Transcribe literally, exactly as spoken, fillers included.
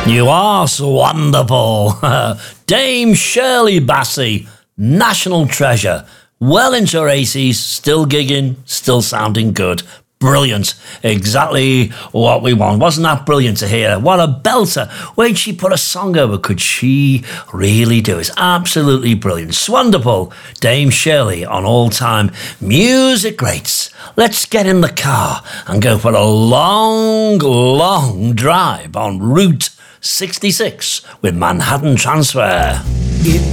You are so wonderful. Dame Shirley Bassey, national treasure. Well into her eighties, still gigging, still sounding good. Brilliant. Exactly what we want. Wasn't that brilliant to hear? What a belter. When she put a song over, could she really do it? Absolutely brilliant. It's wonderful. Dame Shirley on all-time music greats. Let's get in the car and go for a long, long drive on Route sixty-six with Manhattan Transfer. It